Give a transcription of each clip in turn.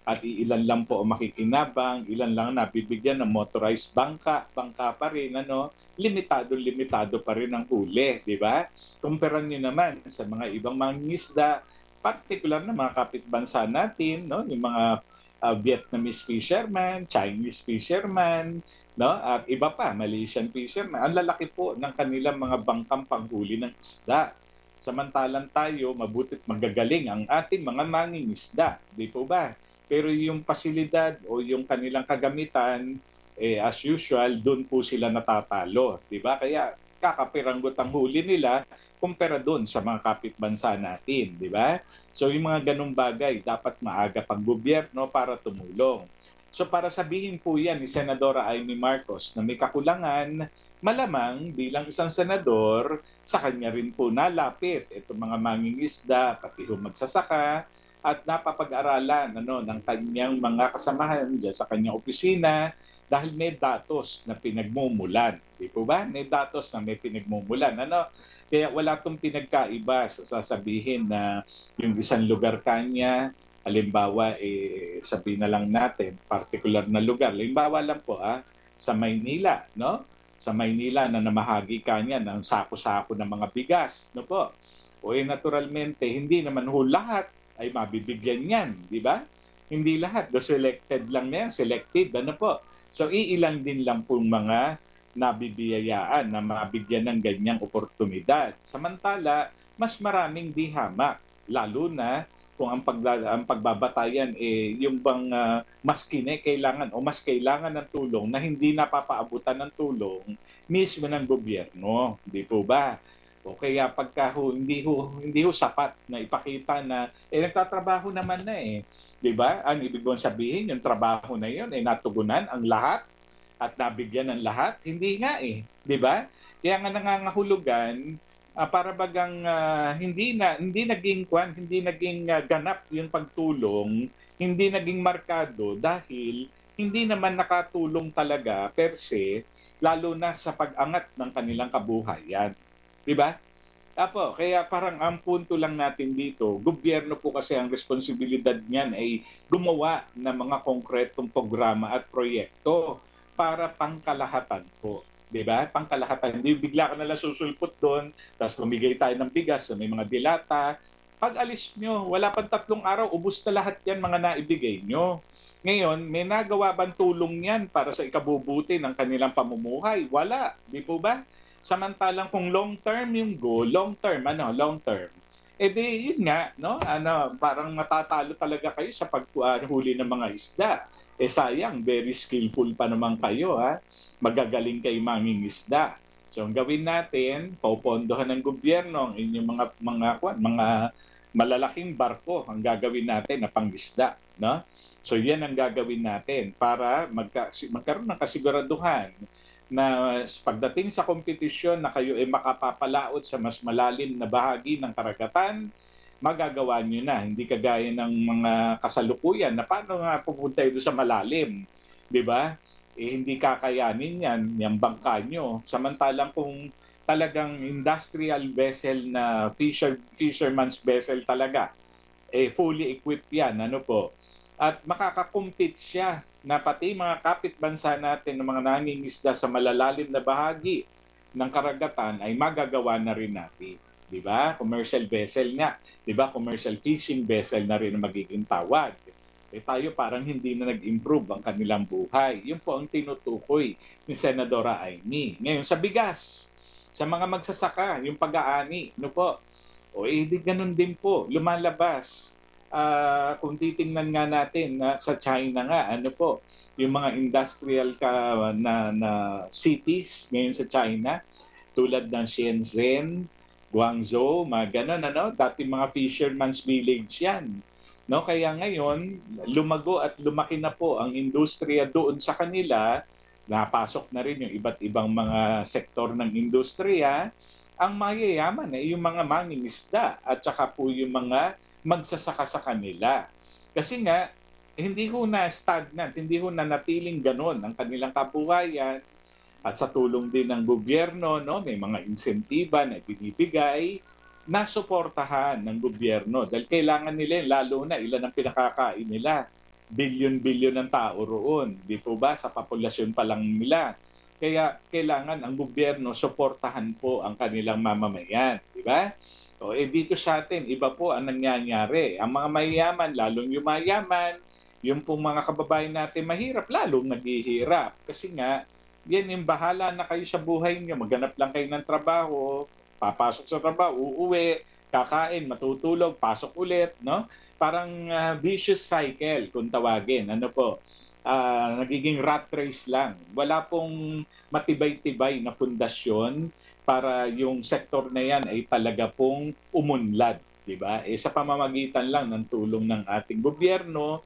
at ilan lang po ang makikinabang, ilan lang nabibigyan ng motorized bangka, bangka pa rin, ano, limitado pa rin ang huli, di ba? Kumpara nyo naman sa mga ibang mangingisda, particular na mga kapitbansa natin, no, yung mga Vietnamese fisherman, Chinese fisherman, no, at iba pa, Malaysian fisherman. Ang lalaki po ng kanilang mga bangkang panghuli ng isda. Samantalang tayo, mabutit magagaling ang ating mga mangingisda, di po ba? Pero yung pasilidad o yung kanilang kagamitan, as usual, doon po sila natatalo, di ba? Kaya kakapiranggot ang huli nila kumpara doon sa mga kapitbansa natin, di ba? So yung mga ganong bagay, dapat maaga pang gobyerno para tumulong. So para sabihin po yan ni Senadora Amy Marcos na may kakulangan, malamang bilang isang senador, sa kanya rin po nalapit itong mga mangingisda, pati magsasaka, at napapag-aralan ng kanyang mga kasamahan dyan sa kanyang opisina dahil may datos na pinagmumulan. Di po ba? May datos na may pinagmumulan. Ano? Kaya wala itong pinagkaiba sa sasabihin na yung isang lugar kanya, halimbawa, sabihin na lang natin, particular na lugar. Halimbawa lang po, sa Maynila, no? Sa Maynila na namahagi kanya ng sako-sako ng mga bigas, no po? O naturalmente, hindi naman ho lahat ay mabibigyan yan, di ba? Hindi lahat, do selected lang na yan, selected, ano po? So, iilang din lang pong mga nabibiyayaan na mabigyan ng ganyang oportunidad. Samantala, mas maraming di hamak, lalo na kung ang pagbabatayan yung bang mas kailangan o mas kailangan ng tulong na hindi napapaabutan ng tulong mismo ng gobyerno, di po ba? O kaya pagka hindi ho sapat na ipakita na nagtatrabaho naman na 'di ba? Ang ibig kong sabihin, yung trabaho na 'yon natugunan ang lahat at nabigyan ng lahat, hindi nga 'di ba? Kaya nga nangangahulugan para bagang hindi naging hindi naging ganap yung pagtulong, hindi naging markado dahil hindi naman nakatulong talaga per se, lalo na sa pag-angat ng kanilang kabuhayan. 'Di ba? Apo, kaya parang ang punto lang natin dito, gobyerno po kasi ang responsibilidad niyan ay gumawa ng mga konkretong programa at proyekto para pangkalahatan po. 'Di ba? Pangkalahatan. Hindi bigla ka nalang susulpot doon, tapos bumigay tayo ng bigas, so may mga dilata. Pag alis nyo, wala pang 3 araw, ubus na lahat yan mga naibigay nyo. Ngayon, may nagawa bang tulong yan para sa ikabubuti ng kanilang pamumuhay? Wala. Di po ba? Samantalang kung long term yung goal, long term, di yun nga, no? Parang matatalo talaga kayo sa paghuli ng mga isda. Sayang, very skillful pa naman kayo, ha? Magagaling kayo mangingisda. So ang gawin natin, popondohan ng gobyerno ang inyong mga malalaking barko ang gagawin natin na pangisda, no? So yan ang gagawin natin para magkaroon ng kasiguraduhan na pagdating sa kompetisyon na kayo ay makapapalaot sa mas malalim na bahagi ng karagatan, magagawa nyo na. Hindi kagaya ng mga kasalukuyan na paano nga pupunta ito sa malalim. Di ba? Hindi kakayanin yan, yung bangka nyo. Samantalang kung talagang industrial vessel na fisherman's vessel talaga, fully equipped yan, ano po. At makakakumpit siya na pati mga kapitbansa natin ng mga nangingisda sa malalalim na bahagi ng karagatan ay magagawa na rin natin. Di ba? Commercial vessel nga. Di ba? Commercial fishing vessel na rin ang magiging tawag. Tayo parang hindi na nag-improve ang kanilang buhay. Yun po ang tinutukoy ni Senadora Amy. Ngayon, sa bigas, sa mga magsasaka, yung pag-aani, no po, di ganun din po, lumalabas. Kung titingnan nga natin sa China nga, ano po, yung mga industrial na cities ngayon sa China, tulad ng Shenzhen, Guangzhou, mga ganun, dati mga fisherman's village yan. No, kaya ngayon, lumago at lumaki na po ang industriya doon sa kanila, napasok na rin yung iba't ibang mga sektor ng industriya, ang mayayaman ay yung mga mangingisda at saka po yung mga magsasaka sa kanila. Kasi nga, hindi ho na stagnant, hindi ho na natiling ganon ang kanilang kabuhayan at sa tulong din ng gobyerno, no, may mga insentiba na binibigay na suportahan ng gobyerno dahil kailangan nila, lalo na ilan ang pinakakain nila. bilyon-bilyon ng tao roon, di po ba, sa populasyon pa lang nila. Kaya kailangan ang gobyerno suportahan po ang kanilang mamamayan, di ba? O dito sa atin, iba po ang nangyayari. Ang mga mayayaman, lalong yumayaman, yung pong mga kababayan natin mahirap, lalong naghihirap. Kasi nga, yan yung bahala na kayo sa buhay niyo. Maghanap lang kayo ng trabaho, papasok sa trabaho, uuwi, kakain, matutulog, pasok ulit, no? Parang vicious cycle kung tawagin. Ano po? Nagiging rat race lang. Wala pong matibay-tibay na pundasyon para yung sektor na yan ay talaga pong umunlad, di ba? Sa pamamagitan lang ng tulong ng ating gobyerno,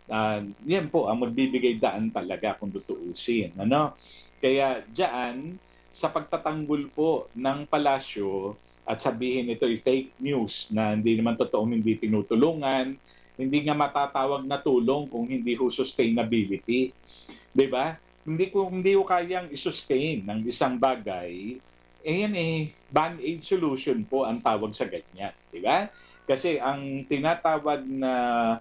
yan po ang magbibigay daan talaga kung tutuusin. Ano? Kaya diyan, sa pagtatanggol po ng palasyo at sabihin ito ay fake news na hindi naman totoong hindi tinutulungan, hindi nga matatawag na tulong kung hindi ho sustainability. 'Di ba? Hindi ko kayang i-sustain ng isang bagay, yan band-aid solution po ang tawag sa ganyan, 'di ba? Kasi ang tinatawag na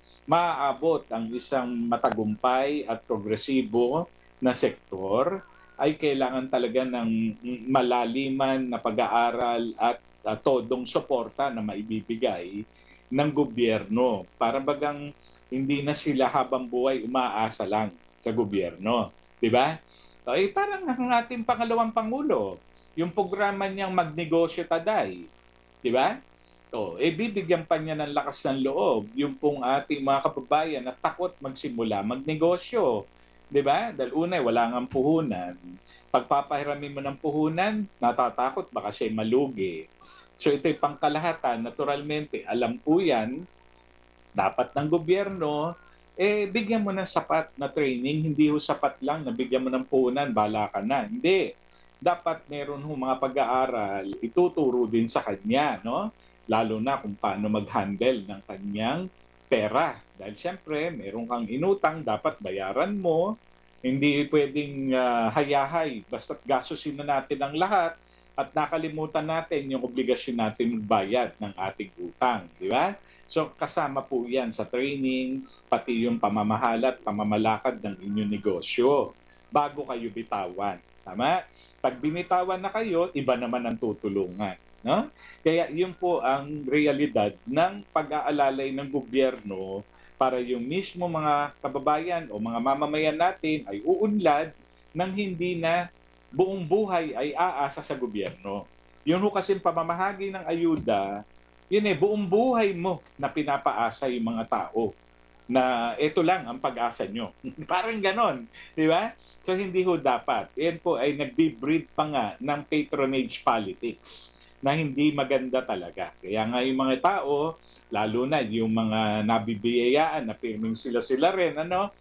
maaabot ang isang matagumpay at progresibo na sektor ay kailangan talaga ng malaliman na pag-aaral at todong suporta na maibibigay ng gobyerno para bagang hindi na sila habang buhay umaasa lang sa gobyerno. Di ba? Parang ang ating pangalawang pangulo, yung programa niyang magnegosyo taday. Di ba? Bibigyan pa niya ng lakas ng loob yung pong ating mga kababayan na takot magsimula magnegosyo. Di ba? Dahil una, wala nga puhunan. Pagpapahiramin mo ng puhunan, natatakot baka siya'y malugi. So ito'y pangkalahatan, naturalmente, alam po yan, dapat ng gobyerno, bigyan mo ng sapat na training, hindi ho sapat lang na bigyan mo ng puhunan, bala ka na. Hindi. Dapat meron ho mga pag-aaral, ituturo din sa kanya, no? Lalo na kung paano mag-handle ng kanyang pera. Dahil siyempre, meron kang inutang, dapat bayaran mo. Hindi pwedeng hayahay, basta't gastusin na natin ang lahat at nakalimutan natin yung obligasyon natin magbayad ng ating utang. Di ba? So kasama po yan sa training, pati yung pamamahala at pamamalakad ng inyong negosyo bago kayo bitawan. Tama? Pag binitawan na kayo, iba naman ang tutulungan. No? Kaya yun po ang realidad ng pag-aalalay ng gobyerno para yung mismo mga kababayan o mga mamamayan natin ay uunlad nang hindi na buong buhay ay aasa sa gobyerno. Yun ho kasi pamamahagi ng ayuda, yun buong buhay mo na pinapaasa yung mga tao na ito lang ang pag-asa nyo. Parang ganon, di ba? So hindi ho dapat. Yan po ay nagbe-breed pa nga ng patronage politics na hindi maganda talaga. Kaya nga yung mga tao, lalo na yung mga nabibiyayaan na pirming sila-sila rin,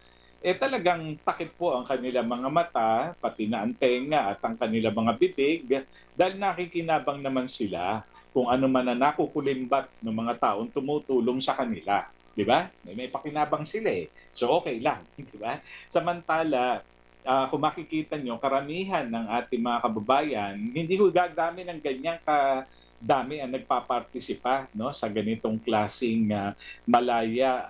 talagang takip po ang kanilang mga mata, pati na ang tenga at ang kanilang mga bibig, dahil nakikinabang naman sila kung ano man na nakukulimbat ng mga taong tumutulong sa kanila. Di ba? May pakinabang sila So okay lang. Di ba? Samantala, kung makikita nyo, karamihan ng ating mga kababayan, hindi ho gagami ng ganyang dami ang nagpapartisipa sa ganitong klaseng malaya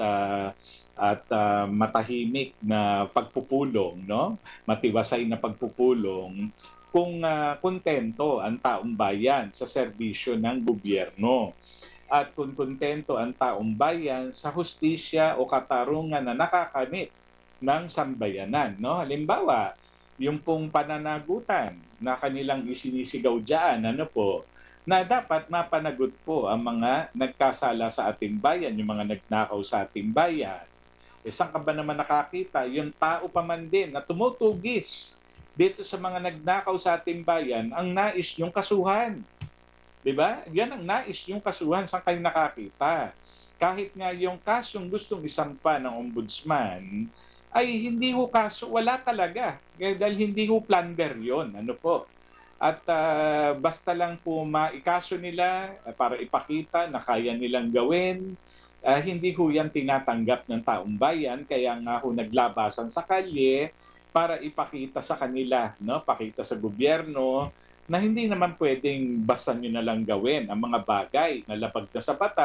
at matahimik na pagpupulong, matiwasay na pagpupulong kung kontento ang taong bayan sa serbisyo ng gobyerno at kung kontento ang taong bayan sa hustisya o katarungan na nakakamit ng sambayanan. Halimbawa, yung pong pananagutan na kanilang isinisigaw dyan, na dapat mapanagot po ang mga nagkasala sa ating bayan, yung mga nagnakaw sa ating bayan. Saan ka ba naman nakakita? Yung tao pa man din na tumutugis dito sa mga nagnakaw sa ating bayan, ang nais yung kasuhan. Diba? Yan ang nais yung kasuhan. Saan kayo nakakita? Kahit nga yung kasong gustong isampa ng ombudsman, ay hindi ho kaso, wala talaga. Dahil hindi ho plunder yon. At basta lang po maikaso nila para ipakita na kaya nilang gawin, hindi ho yan tinatanggap ng taong bayan, kaya nga ho naglabasan sa kalye para ipakita sa kanila, pakita sa gobyerno na hindi naman pwedeng basta nyo na lang gawin ang mga bagay na labag na sa batas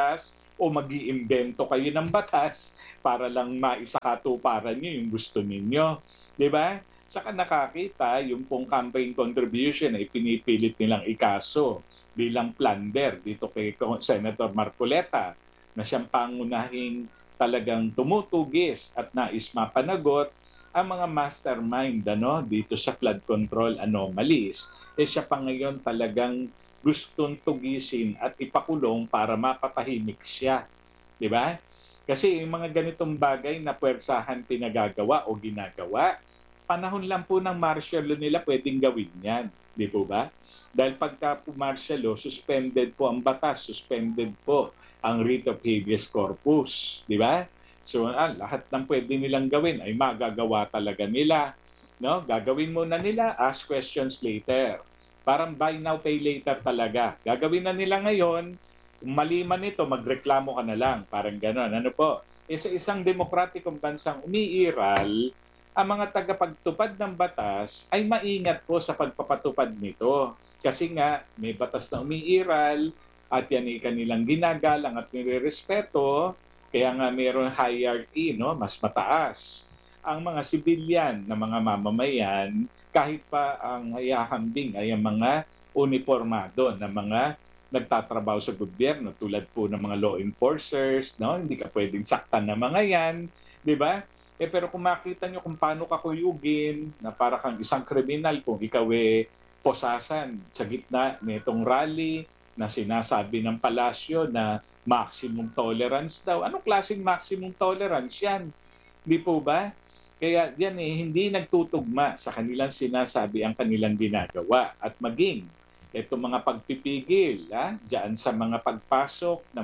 o mag-iimbento kayo ng batas para lang maisakatuparan niyo yung gusto ninyo. Di ba? Saka nakakita yung pong campaign contribution ay pinipilit nilang ikaso bilang plunder dito kay Senator Marcoleta na siyang pangunahing talagang tumutugis at nais mapanagot ang mga mastermind dito sa flood control anomalies. Siya pa ngayon talagang gustong tugisin at ipakulong para mapatahimik siya. Di ba? Kasi yung mga ganitong bagay na puwersahan pinagagawa o ginagawa, panahon lang po ng martial law nila pwedeng gawin yan. Di po ba? Dahil pagka po martial law, suspended po ang batas, suspended po ang writ of habeas corpus. Di ba? So lahat ng pwede nilang gawin ay magagawa talaga nila. No? Gagawin muna nila, ask questions later. Parang buy now, pay later talaga. Gagawin na nila ngayon, kung mali man ito, magreklamo ka na lang. Parang gano'n. Ano po? Sa isang demokratikong bansang umiiral, ang mga tagapagtupad ng batas ay maingat po sa pagpapatupad nito. Kasi nga, may batas na umiiral at yan ay kanilang ginagalang at nirerespeto. Kaya nga mayroon hierarchy, no? Mas mataas. Ang mga civilian na mga mamamayan, kahit pa ang hayahambing ay ang mga uniformado na mga nagtatrabaho sa gobyerno tulad po ng mga law enforcers, no? Hindi ka pwedeng saktan ng mga yan, di ba? Pero kung makita nyo kung paano ka kuyugin na para kang isang kriminal kung ikaw posasan sa gitna nitong rally na sinasabi ng palasyo na maximum tolerance daw. Anong klaseng maximum tolerance yan? Di po ba? Kaya yan hindi nagtutugma sa kanilang sinasabi ang kanilang ginagawa. At maging itong mga pagpipigil diyan sa mga pagpasok ng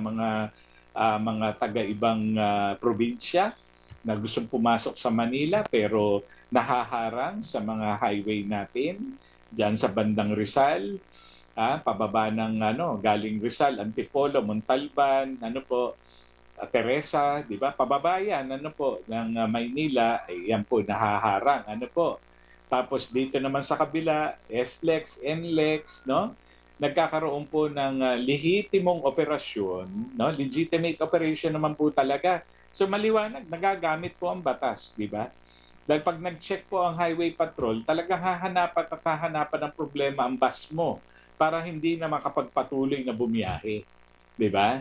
mga taga-ibang probinsya na gustong pumasok sa Manila pero nahaharang sa mga highway natin diyan sa bandang Rizal, pababa ng galing Rizal, Antipolo, Montalban, Teresa, di ba? Pababayan, ng Maynila, ay yan po, nahaharang, Tapos dito naman sa kabila, SLEX, NLEX, no? Nagkakaroon po ng lehitimong operasyon, no? Legitimate operation naman po talaga. So maliwanag, nagagamit po ang batas, di ba? Dahil pag nag-check po ang highway patrol, talagang hahanapan ng problema ang bus mo para hindi na makapagpatuloy na bumiyahe. Di ba?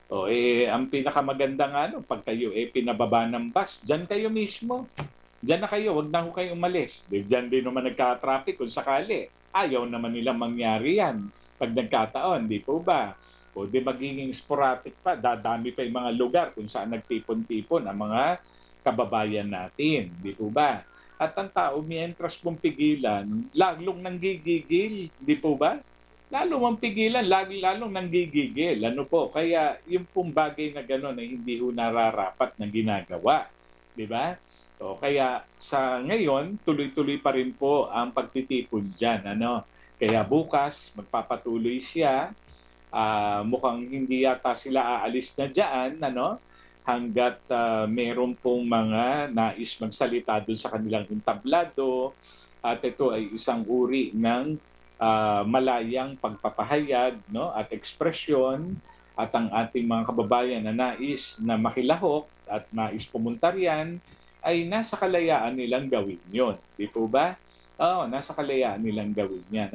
Ang pinakamaganda nga pag kayo pinababa ng bus, dyan kayo mismo. Dyan na kayo, wag na ho kayo umalis. Dyan din naman nagka-traffic kung sakali. Ayaw naman nilang mangyari yan pag nagkataon, di po ba? O di magiging sporadic pa, dadami pa yung mga lugar kung saan nagtipon-tipon ang mga kababayan natin, di po ba? At ang tao, mientras pong pigilan, lalong nanggigigil, di po ba? Lalo mong pigilan, lalong nanggigigil. Kaya yung pong bagay na gano'n ay hindi ho nararapat na ginagawa. Di ba? Kaya sa ngayon, tuloy-tuloy pa rin po ang pagtitipon dyan. Kaya bukas, magpapatuloy siya. Mukhang hindi yata sila aalis na dyan, hanggat meron pong mga nais magsalita doon sa kanilang entablado. At ito ay isang uri ng malayang pagpapahayag at ekspresyon at ang ating mga kababayan na nais na makilahok at nais pumunta riyan ay nasa kalayaan nilang gawin yon. Di po ba? Oo, nasa kalayaan nilang gawin yan.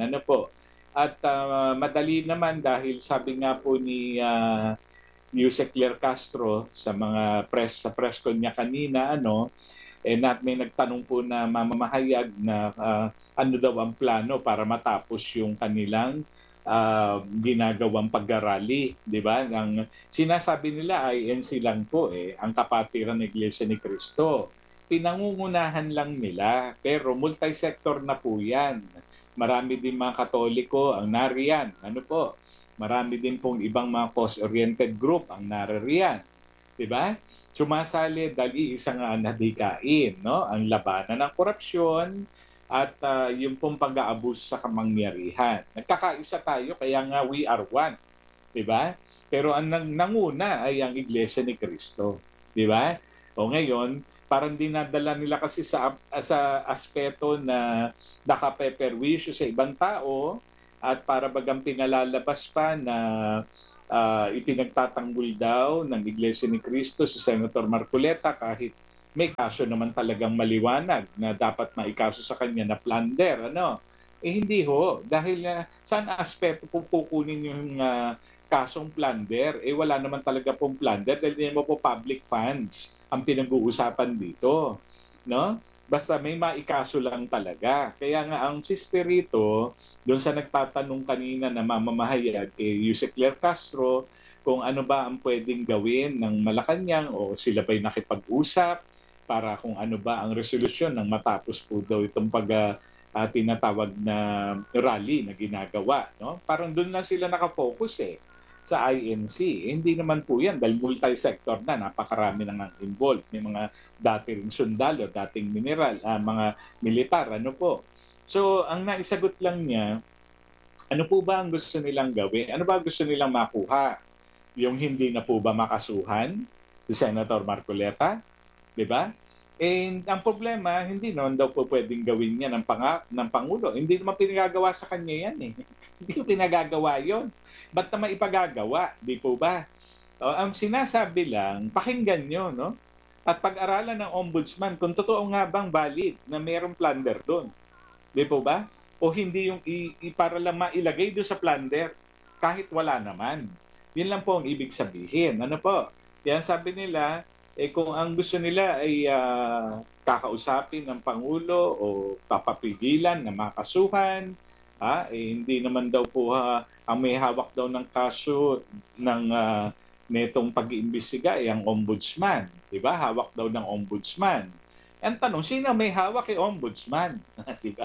At madali naman dahil sabi nga po ni Yusek Claire Castro sa mga sa press con niya kanina, may nagtanong po na mamamahayag na ano daw ang plano para matapos yung kanilang ginagawang pag-arali, di ba? Ang sinasabi nila ay INC lang po ang kapatiran ng Iglesia ni Cristo. Pinangungunahan lang nila, pero multi-sector na po yan. Marami din mga Katoliko ang nariyan. Marami din pong ibang mga cause-oriented group ang naririyan. Di ba? Sumasali dahil isang nadikain, ang labanan ng korupsyon at yung pong pag-aabuso sa kamangyarihan. Nagkakaisa tayo, kaya nga we are one. Di ba? Pero ang nanguna ay ang Iglesia ni Cristo. Di ba? Ngayon, parang dinadala nila kasi sa aspeto na nakapeperwisyo sa ibang tao at para bagang pinalalabas pa na ipinagtatanggol daw ng Iglesia ni Cristo si Senator Marcoleta kahit may kaso naman talagang maliwanag na dapat maikaso sa kanya na plunder, ano? Eh hindi ho, dahil saan aspeto po kukunin yung kasong plunder? Eh wala naman talaga pong plunder dahil hindi mo po public funds ang pinag-uusapan dito, no? Basta may maikaso lang talaga. Kaya nga ang sister rito, doon sa nagtatanong kanina na mamamahayag kay Yusek Claire Castro, kung ano ba ang pwedeng gawin ng Malacanang o sila ba'y nakipag-usap para kung ano ba ang resolusyon ng matapos po daw itong tinatawag na rally na ginagawa. No? Parang doon lang sila nakafocus sa INC. Hindi naman po yan dahil multi-sector na, napakarami na nang involved. May mga dati ring sundalo, dating mga militar, ano po. So, ang naisagot lang niya, ano po ba ang gusto nilang gawin? Ano ba gusto nilang makuha? Yung hindi na po ba makasuhan si Senator Marcoleta? Di ba? And ang problema, hindi naman daw po pwedeng gawin niya ng Pangulo. Hindi naman pinagagawa sa kanya yan eh. Hindi ko pinagagawa yon. Ba't naman ipagagawa? Di po ba? Ang sinasabi lang, pakinggan nyo, no? At pag-aralan ng ombudsman kung totoo nga bang valid na mayroong plunder doon. Di po ba? O hindi yung para lang mailagay doon sa plunder kahit wala naman. Yun lang po ang ibig sabihin. Ano po? Yan sabi nila, kung ang gusto nila ay kakausapin ng Pangulo o papapigilan na makasuhan, hindi naman daw po ang may hawak daw ng kaso ng netong pag-iimbestiga ay ang ombudsman. Diba? Hawak daw ng ombudsman. Ang tanong, sino may hawak kay ombudsman? Diba?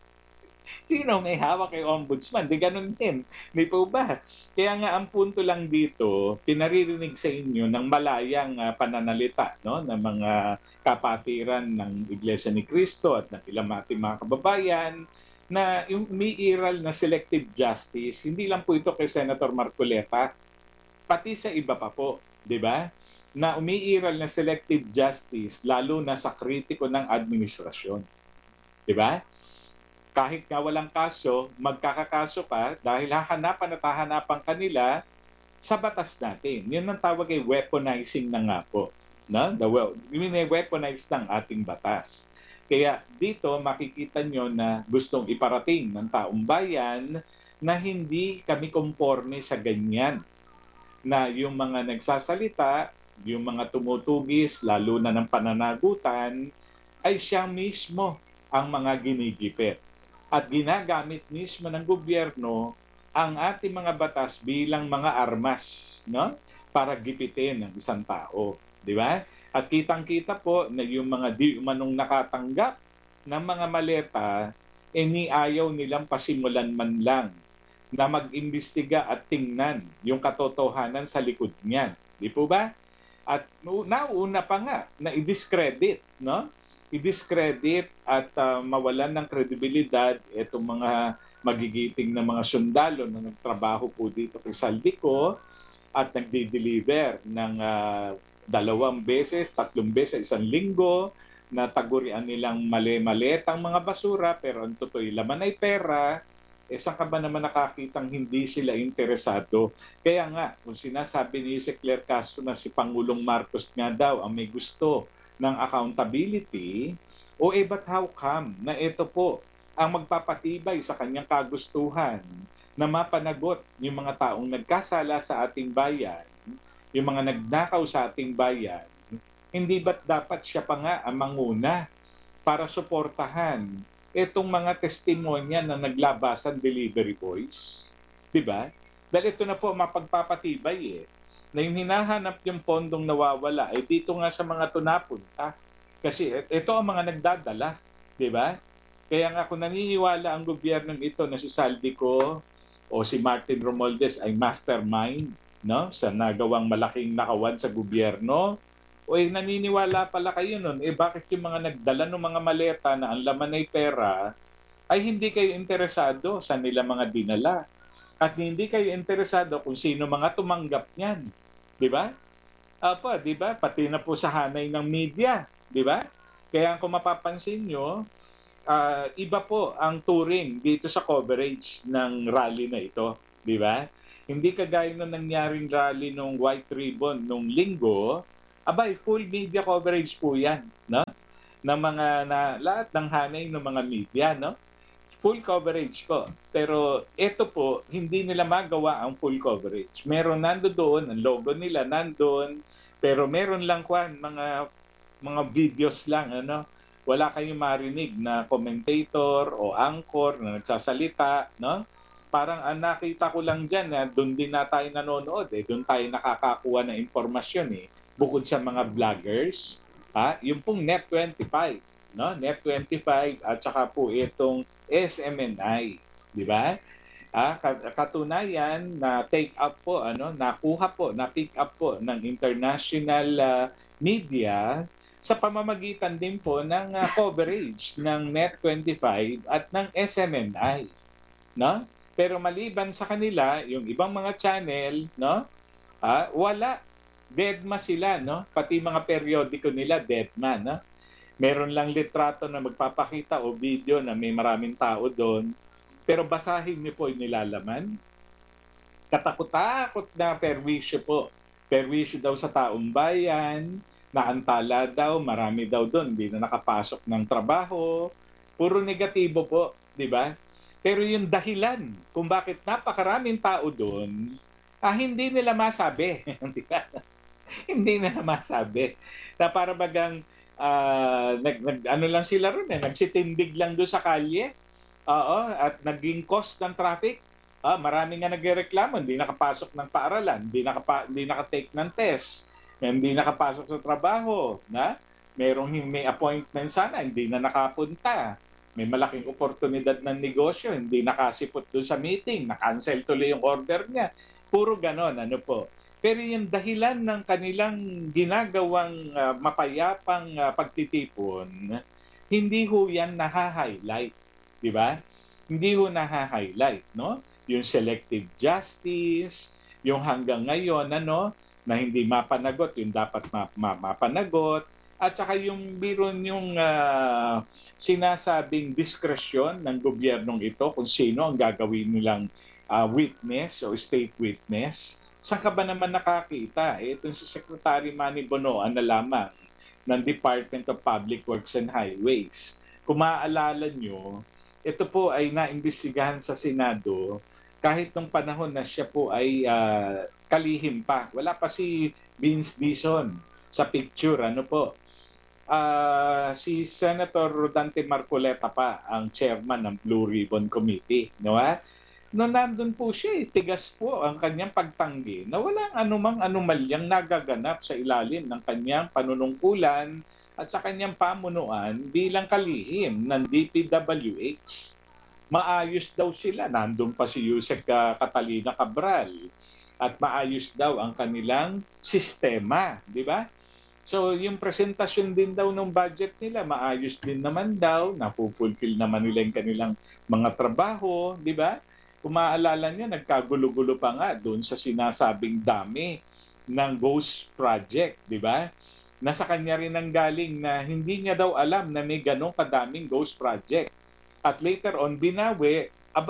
Sino may hawak kay ombudsman? Di ganun din. Di po ba? Kaya nga ang punto lang dito, pinaririnig sa inyo ng malayang pananalita no? Ng mga kapatiran ng Iglesia ni Cristo at ng ilang mga kababayan na yung umiiral na selective justice, hindi lang po ito kay Senator Marcoleta, pati sa iba pa po. Di ba? Na umiiral na selective justice lalo na sa kritiko ng administrasyon. Di ba? Kahit nga walang kaso, magkakakaso pa dahil hahanapan at hahanapan kanila sa batas natin. Yun ang tawag ay weaponizing na nga po. No? Weaponize ng ating batas. Kaya dito makikita nyo na gustong iparating ng taong bayan na hindi kami konforme sa ganyan. Na yung mga nagsasalita, yung mga tumutugis, lalo na ng pananagutan, ay siya mismo ang mga ginigipit. At ginagamit mismo ng gobyerno ang ating mga batas bilang mga armas, no? Para gipitin ng isang tao, di ba? At kitang-kita po na yung mga di umanong nakatanggap ng mga maleta, ni ayaw nilang pasimulan man lang na mag-imbestiga at tingnan yung katotohanan sa likod niyan. Di po ba? At nauna pa nga na i-discredit, no? I-discredit at mawalan ng kredibilidad itong mga magigiting na mga sundalo na nagtrabaho po dito kay Saldico at nagdi-deliver ng 2 beses, 3 beses, 1 linggo na tagurian nilang mali-maletang mga basura pero ang totoo laman ay pera. Saan ka ba naman nakakitang hindi sila interesado? Kaya nga, kung sinasabi ni Claire Castro na si Pangulong Marcos nga daw ang may gusto ng accountability, but how come na ito po ang magpapatibay sa kanyang kagustuhan na mapanagot yung mga taong nagkasala sa ating bayan, yung mga nagnakaw sa ating bayan, hindi ba't dapat siya pa nga ang manguna para suportahan itong mga testimonya na naglabasan delivery boys? Diba? Dahil ito na po mapagpapatibay na yung hinahanap yung pondong nawawala ay dito nga sa mga tunapunta. Kasi ito ang mga nagdadala, di ba? Kaya nga kung naniniwala ang gobyernong ito na si Saldico o si Martin Romualdez ay mastermind, no, sa nagawang malaking nakawan sa gobyerno, o naniniwala pala kayo nun, bakit yung mga nagdala ng mga maleta na ang laman ay pera ay hindi kayo interesado sa nila mga dinala? At hindi kayo interesado kung sino mga tumanggap niyan. Di ba? Di ba? Pati na po sa hanay ng media. Di ba? Kaya kung mapapansin nyo, iba po ang touring dito sa coverage ng rally na ito. Di ba? Hindi kagaya nung nangyaring rally nung White Ribbon nung Linggo, abay, full media coverage po yan, no? Ng mga, lahat ng hanay ng mga media, no? Full coverage po. Pero ito po, hindi nila magawa ang full coverage. Meron doon, ang logo nila nandoon, pero meron lang mga videos lang, ano? Wala kayong marinig na commentator o anchor na nagsasalita, no? Parang ang nakita ko lang diyan na doon din na tayo nanonood, doon tayo nakakakuha ng impormasyon bukod sa mga vloggers, yung pong Net25, no? Net25 at saka po itong SMNI, di ba? Katunayan na take up po, nakuha po, na pick up po ng international media sa pamamagitan din po ng coverage ng Net25 at ng SMNI, no? Pero maliban sa kanila, yung ibang mga channel, no? Wala, deadma sila, no? Pati mga periodiko nila deadma, no? Meron lang litrato na magpapakita o video na may maraming tao doon. Pero basahin niyo po yung nilalaman. Katakot-takot na perwisyo po. Perwisyo daw sa taong bayan, naantala daw, marami daw doon, hindi na nakapasok ng trabaho. Puro negatibo po, di ba? Pero yung dahilan kung bakit napakaraming tao doon, hindi nila masabi. Hindi nila masabi. Na para bagang ano lang sila ron nagsitindig lang doon sa kalye. Oo, at naging cost ng traffic. Marami nga nagrereklamo, hindi nakapasok ng paaralan, hindi nakatake ng test, hindi nakapasok sa trabaho, na may appointment sana, hindi na nakapunta. May malaking oportunidad ng negosyo, hindi nakasipot doon sa meeting, na-cancel tuloy yung order niya. Puro ganon, ano po. Pero yung dahilan ng kanilang ginagawang mapayapang pagtitipon, hindi ho yan naha-highlight, di ba? Hindi ho naha-highlight, no? Yung selective justice, yung hanggang ngayon, na hindi mapanagot, yung dapat mapanagot, at saka yung yung sinasabing diskresyon ng gobyernong ito kung sino ang gagawin nilang witness o state witness. Saan ka ba naman nakakita? Itong si Secretary Manny Bonoan na lamang ng Department of Public Works and Highways. Kung maaalala nyo, ito po ay naimbestigahan sa Senado kahit nung panahon na siya po ay kalihim pa. Wala pa si Vince Dizon sa picture, ano po. Si Senator Rodante Marcoleta pa ang chairman ng Blue Ribbon Committee, no? No, nandun po siya, tigas po ang kanyang pagtanggi na walang anumang anomalyang nagaganap sa ilalim ng kanyang panunungkulan at sa kanyang pamunuan bilang kalihim ng DPWH. Maayos daw sila, nandun pa si Yusek Catalina Cabral, at maayos daw ang kanilang sistema, di ba? So, yung presentasyon din daw ng budget nila, maayos din naman daw, napufulfill naman nila yung kanilang mga trabaho, di ba? Kung maaalala nyo, nagkagulo-gulo pa nga doon sa sinasabing dami ng ghost project, di ba? Nasa kanya rin ang galing na hindi niya daw alam na may ganong kadaming ghost project. At later on, binawi,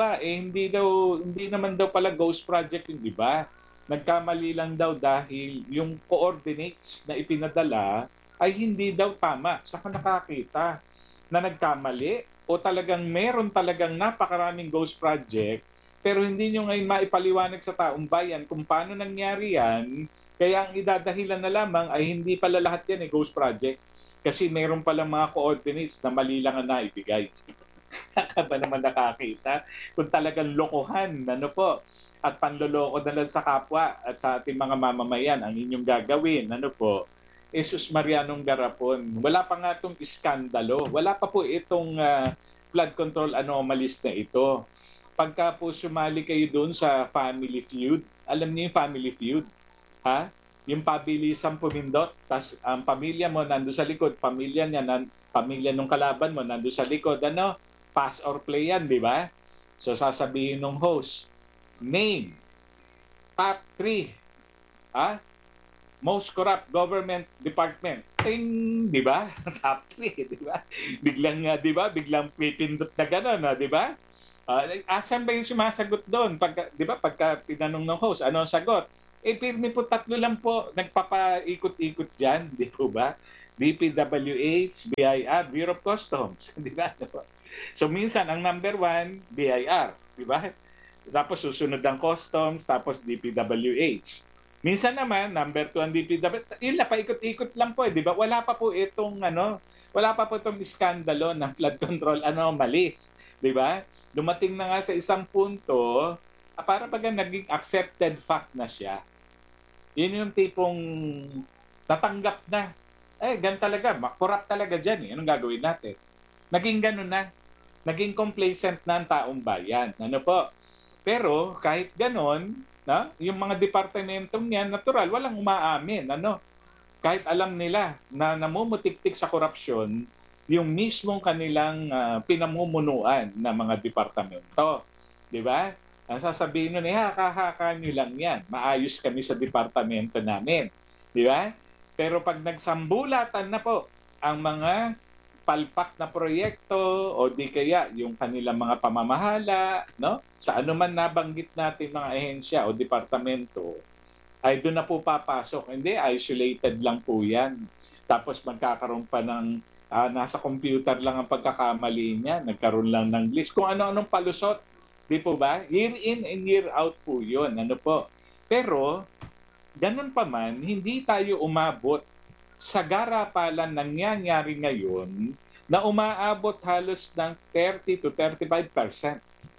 hindi naman daw pala ghost project yung iba. Nagkamali lang daw dahil yung coordinates na ipinadala ay hindi daw tama. Saka nakakita na nagkamali o talagang meron talagang napakaraming ghost project pero hindi nyo ngayon maipaliwanag sa taong bayan kung paano nangyari yan. Kaya ang idadahilan na lamang ay hindi pala lahat yan ghost project kasi meron palang mga coordinates na mali lang ang naibigay. Saka ba naman nakakita kung talagang lokohan, ano po, at panloloko na lang sa kapwa at sa ating mga mamamayan ang inyong gagawin, ano po, Jesus Marianong Garapon. Wala pa nga itong iskandalo. Wala pa po itong flood control anomalies na ito. Pagka po sumali kayo doon sa Family Feud, alam niyo yung Family Feud? Ha? Yung pabilisang pumindot, tas ang pamilya mo nando sa likod, pamilya nung kalaban mo nando sa likod, pass or play yan, di ba? So sasabihin ng host, name, top 3, most corrupt government department. Ting, di ba? Top 3, di ba? Biglang pipindot na gano'n, di ba? Asan ba yung sumasagot doon? Pagka, di ba, pagka tinanong ng host, ano ang sagot? Pirmi po, tatlo lang po, nagpapaikot-ikot dyan, di po ba? DPWH, BIR, Bureau of Customs, di ba? So minsan, ang number one, BIR, di ba? Tapos susunod ang Customs, tapos DPWH. Minsan naman, number two ang DPWH, yun na, paikot-ikot lang po, di ba? Wala pa po itong, wala pa po itong iskandalo ng flood control anomalies, di ba? Dumating na nga sa isang punto, para baga naging accepted fact na siya. Yun yung tipong natanggap na. Gan talaga, corrupt talaga dyan. Anong gagawin natin? Naging ganun na. Naging complacent na ang taong bayan. Ano po? Pero kahit ganun, yung mga departamentong yan, natural, walang umaamin. Kahit alam nila na namumutik-tik sa korupsyon, yung mismong kanilang pinamumunuan ng mga departamento. Di ba? Ang sasabihin nun, haka-haka nyo lang yan. Maayos kami sa departamento namin. Di ba? Pero pag nagsambulatan na po ang mga palpak na proyekto o di kaya yung kanilang mga pamamahala, sa anuman nabanggit natin mga ahensya o departamento, ay doon na po papasok. Hindi, isolated lang po yan. Tapos magkakaroon pa ng nasa computer lang ang pagkakamali niya, nagkaroon lang ng list. Kung ano-anong palusot, di po ba? Year in and year out po yun. Pero, ganun pa man, hindi tayo umabot sa garapalan nangyayari ngayon na umaabot halos ng 30 to 35%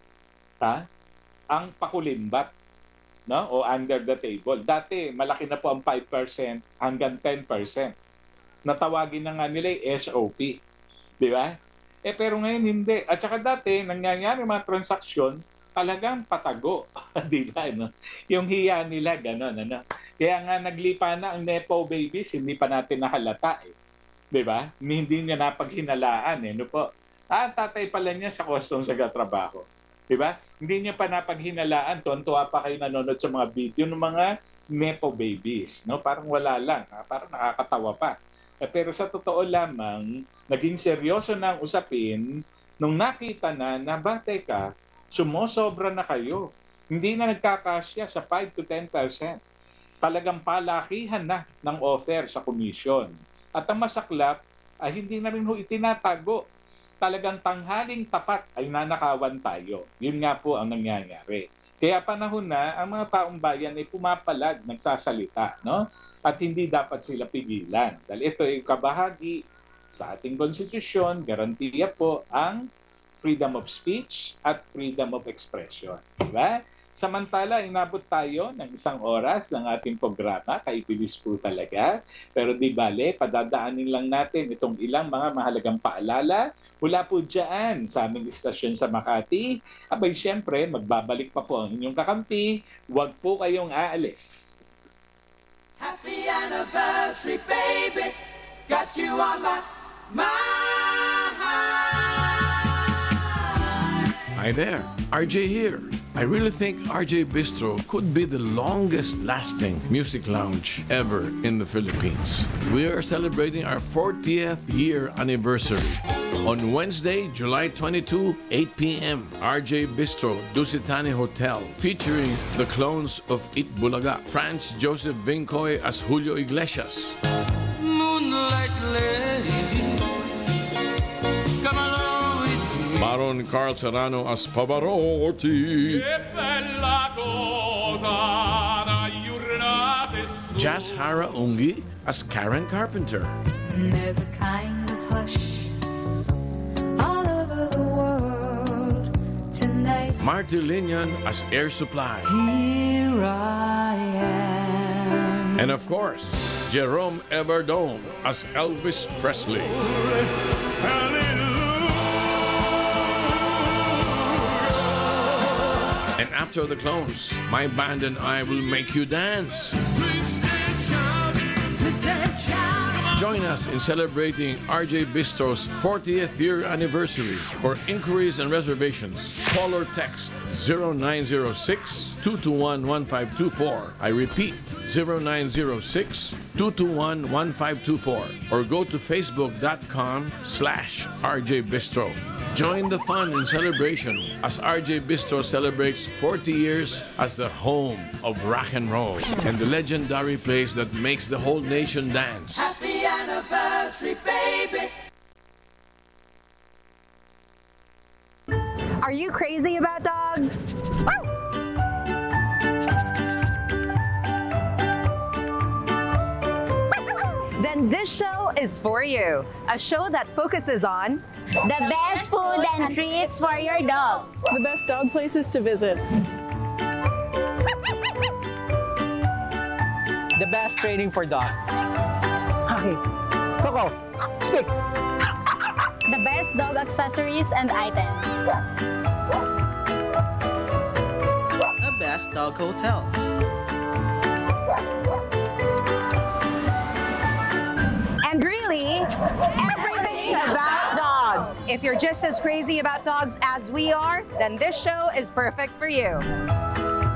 ang pakulimbat, o under the table. Dati, malaki na po ang 5% hanggang 10%. Natawagin na nga nila SOP. Di ba? Pero ngayon hindi. At saka dati, nangyayari mga transaksyon, talagang patago. Di ba? Yung hiya nila, gano'n. Kaya nga naglipa na ang Nepo babies, hindi pa natin nahalata. Di ba? Hindi niya napaghinalaan. Tatay pala niya sa customs nagtatrabaho. Di ba? Hindi niya pa napaghinalaan. Tuwan-tuwa pa kayo nanonood sa mga video ng mga Nepo babies. Parang wala lang. Parang nakakatawa pa. Pero sa totoo lamang, naging seryoso na ang usapin nung nakita na teka, sumosobra na kayo. Hindi na nagkakasya sa 5 to 10%. Talagang palakihan na ng offer sa komisyon. At ang masaklap, ay hindi na rin itinatago. Talagang tanghaling tapat ay nanakawan tayo. Yun nga po ang nangyayari. Kaya panahon na ang mga taong bayan ay pumapalag, nagsasalita, at hindi dapat sila pigilan. Dahil ito ay kabahagi sa ating konstitusyon, garantiya po ang freedom of speech at freedom of expression. Diba? Samantala, inabot tayo ng 1 oras ng ating programa, kaibilis po talaga. Pero di bale, padadaanin lang natin itong ilang mga mahalagang paalala mula po dyan sa aming istasyon sa Makati. Abay, siyempre, magbabalik pa po ang inyong kakampi. Huwag po kayong aalis. Happy anniversary, baby. Got you on my mind. Hi there, RJ here. I really think RJ Bistro could be the longest lasting music lounge ever in the Philippines. We are celebrating our 40th year anniversary. On Wednesday, July 22, 8 p.m., RJ Bistro, Dusitani Hotel, featuring the clones of Itbulaga, Franz Joseph Vincoy as Julio Iglesias. Moonlight lady, come along with me. Baron Carl Serrano as Pavarotti. Jazz Hara Ungi as Karen Carpenter. There's a kind of hush all over the world tonight. Marty Linian as Air Supply. Here I am. And of course, Jerome Everdome as Elvis Presley. And after the clones, my band and I will make you dance. Join us in celebrating RJ Bistro's 40th year anniversary. For inquiries and reservations, call or text 0906-221-1524. I repeat, 0906-221-1524. Or go to facebook.com/RJ Bistro. Join the fun and celebration as RJ Bistro celebrates 40 years as the home of rock and roll and the legendary place that makes the whole nation dance. Happy anniversary, baby. Are you crazy about dogs? Then this show is for you. A show that focuses on The best food and treats for your dogs. The best dog places to visit. The best training for dogs. Okay. Coco, speak. The best dog accessories and items. The best dog hotels. and really everything about dogs. If you're just as crazy about dogs as we are, then this show is perfect for you.